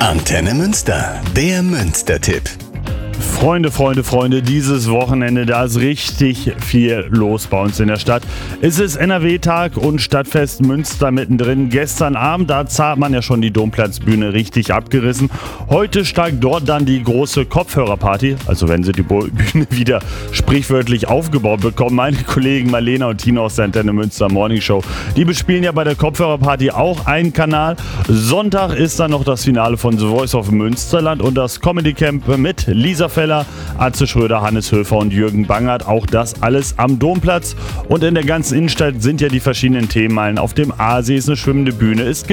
Antenne Münster, der Münster-Tipp. Freunde, dieses Wochenende, da ist richtig viel los bei uns in der Stadt. Es ist NRW-Tag und Stadtfest Münster mittendrin. Gestern Abend, da hat man ja schon die Domplatzbühne richtig abgerissen. Heute steigt dort dann die große Kopfhörerparty, also wenn sie die Bühne wieder sprichwörtlich aufgebaut bekommen. Meine Kollegen Marlena und Tina aus der Antenne Münster Morning Show, die bespielen ja bei der Kopfhörerparty auch einen Kanal. Sonntag ist dann noch das Finale von The Voice of Münsterland und das Comedy Camp mit Lisa Feller, Atze Schröder, Hannes Höfer und Jürgen Bangert. Auch das alles am Domplatz. Und in der ganzen Innenstadt sind ja die verschiedenen Themenhallen. Auf dem Aasee ist eine schwimmende Bühne. Es